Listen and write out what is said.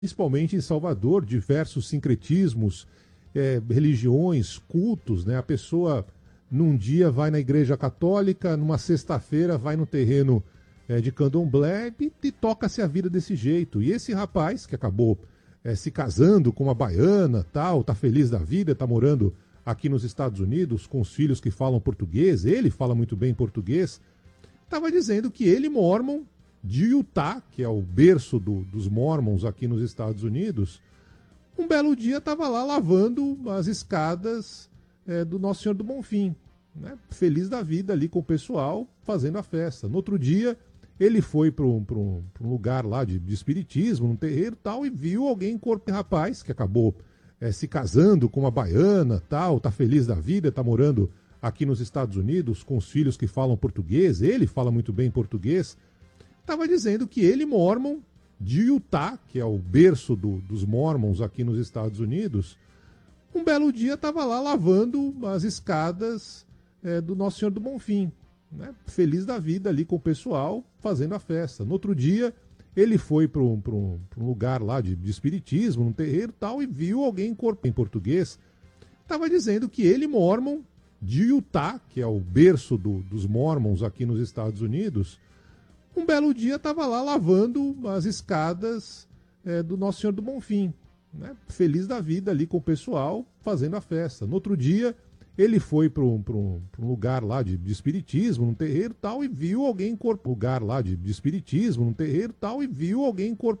principalmente em Salvador, diversos sincretismos, religiões, cultos, né? A pessoa num dia vai na igreja católica, numa sexta-feira vai no terreno de candomblé e toca-se a vida desse jeito. E esse rapaz que acabou se casando com uma baiana, tal, tá feliz da vida, tá morando aqui nos Estados Unidos com os filhos que falam português, ele fala muito bem português, estava dizendo que ele, mórmon, de Utah, que é o berço dos Mormons aqui nos Estados Unidos, um belo dia estava lá lavando as escadas do Nosso Senhor do Bonfim, né? Feliz da vida ali com o pessoal, fazendo a festa. No outro dia, ele foi para um lugar lá de espiritismo, num terreiro e tal, e viu alguém, rapaz, que acabou se casando com uma baiana, tal, tá feliz da vida, tá morando aqui nos Estados Unidos com os filhos que falam português, ele fala muito bem português, estava dizendo que ele, mórmon, de Utah, que é o berço dos Mormons aqui nos Estados Unidos, um belo dia estava lá lavando as escadas do Nosso Senhor do Bonfim, né? Feliz da vida ali com o pessoal, fazendo a festa. No outro dia, ele foi para um lugar lá de espiritismo, num terreiro e tal, e viu alguém em português, estava dizendo que ele, mórmon, de Utah, que é o berço dos Mormons aqui nos Estados Unidos, um belo dia estava lá lavando as escadas do Nosso Senhor do Bonfim, né? Feliz da vida ali com o pessoal, fazendo a festa. No outro dia, ele foi para um lugar lá de espiritismo, num terreiro e tal, e viu alguém